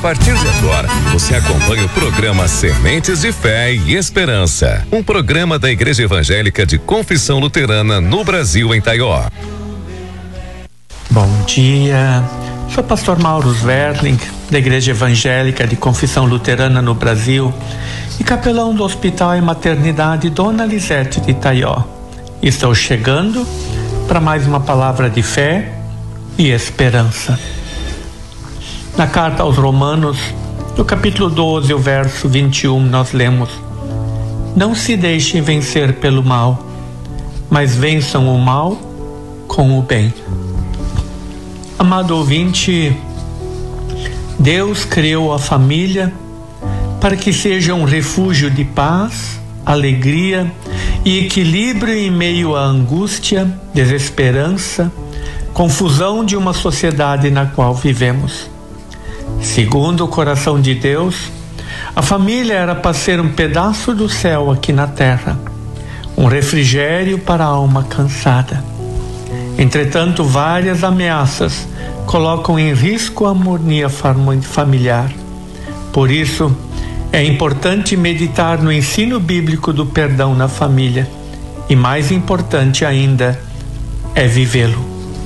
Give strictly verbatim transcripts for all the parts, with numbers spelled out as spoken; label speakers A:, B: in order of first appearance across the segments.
A: A partir de agora, você acompanha o programa Sementes de Fé e Esperança, um programa da Igreja Evangélica de Confissão Luterana no Brasil, em Taió.
B: Bom dia, sou o pastor Mauro Sverling, da Igreja Evangélica de Confissão Luterana no Brasil e capelão do Hospital e Maternidade Dona Lisete de Taió. Estou chegando para mais uma palavra de fé e esperança. Na carta aos Romanos, no capítulo doze, o verso vinte e um, nós lemos: não se deixem vencer pelo mal, mas vençam o mal com o bem. Amado ouvinte, Deus criou a família para que seja um refúgio de paz, alegria e equilíbrio em meio à angústia, desesperança, confusão de uma sociedade na qual vivemos. Segundo o coração de Deus, a família era para ser um pedaço do céu aqui na terra, um refrigério para a alma cansada. Entretanto, várias ameaças colocam em risco a harmonia familiar. Por isso, é importante meditar no ensino bíblico do perdão na família, e mais importante ainda é vivê-lo.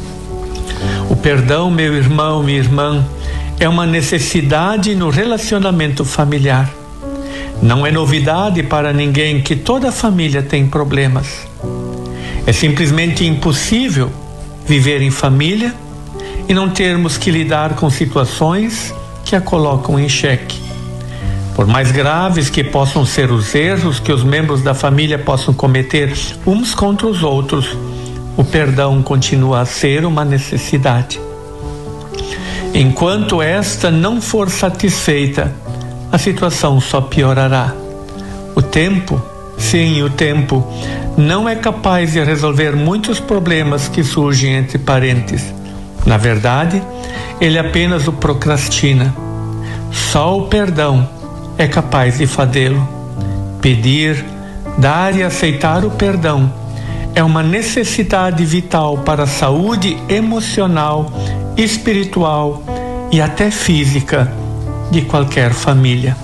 B: O perdão, meu irmão, minha irmã, é uma necessidade no relacionamento familiar. Não é novidade para ninguém que toda família tem problemas. É simplesmente impossível viver em família e não termos que lidar com situações que a colocam em xeque. Por mais graves que possam ser os erros que os membros da família possam cometer uns contra os outros, o perdão continua a ser uma necessidade. Enquanto esta não for satisfeita, a situação só piorará. O tempo, sim, o tempo, não é capaz de resolver muitos problemas que surgem entre parentes. Na verdade, ele apenas o procrastina. Só o perdão é capaz de fazê-lo. Pedir, dar e aceitar o perdão é uma necessidade vital para a saúde emocional, espiritual e até física de qualquer família.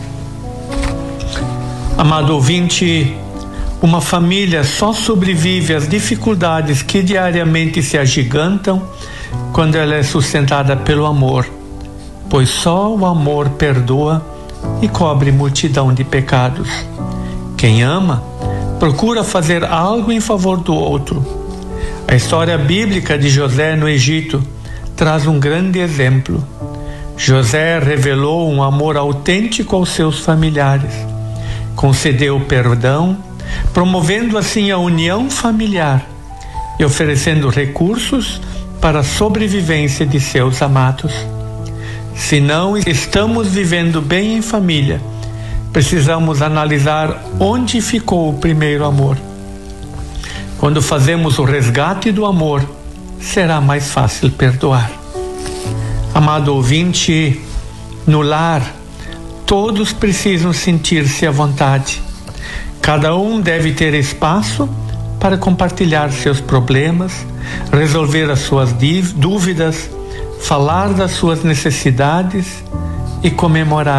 B: Amado ouvinte, uma família só sobrevive às dificuldades que diariamente se agigantam quando ela é sustentada pelo amor, pois só o amor perdoa e cobre multidão de pecados. Quem ama procura fazer algo em favor do outro. A história bíblica de José no Egito traz um grande exemplo. José revelou um amor autêntico aos seus familiares, concedeu perdão, promovendo assim a união familiar e oferecendo recursos para a sobrevivência de seus amados. Se não estamos vivendo bem em família, precisamos analisar onde ficou o primeiro amor. Quando fazemos o resgate do amor, será mais fácil perdoar. Amado ouvinte, no lar, todos precisam sentir-se à vontade. Cada um deve ter espaço para compartilhar seus problemas, resolver as suas dúvidas, falar das suas necessidades e comemorar